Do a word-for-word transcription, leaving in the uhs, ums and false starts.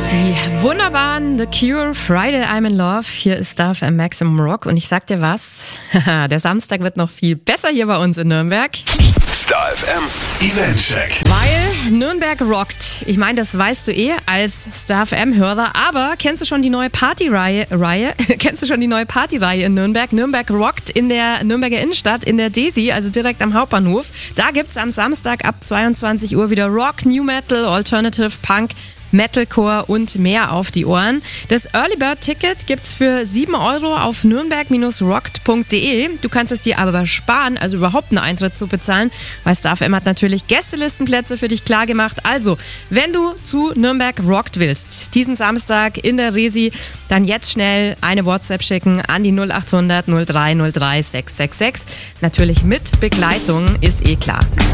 Die wunderbaren The Cure, Friday I'm in Love. Hier ist Star F M Maximum Rock und ich sag dir was, der Samstag wird noch viel besser hier bei uns in Nürnberg. Star F M Eventcheck. Weil Nürnberg rockt. Ich meine, das weißt du eh als Star F M-Hörer, aber kennst du schon die neue Partyreihe? Reihe? Kennst du schon die neue Partyreihe in Nürnberg? Nürnberg rockt in der Nürnberger Innenstadt, in der Desi, also direkt am Hauptbahnhof. Da gibt's am Samstag ab zweiundzwanzig Uhr wieder Rock, New Metal, Alternative, Punk, Metalcore und mehr auf die Ohren. Das Early Bird Ticket gibt's für sieben Euro auf nürnberg Bindestrich rockt Punkt de. Du kannst es dir aber sparen, also überhaupt einen Eintritt zu bezahlen, weil Star F M hat natürlich Gästelistenplätze für dich klar gemacht. Also, wenn du zu Nürnberg rockt willst, diesen Samstag in der Resi, dann jetzt schnell eine WhatsApp schicken an die null acht hundert null drei null drei sechs sechs sechs. Natürlich mit Begleitung, ist eh klar.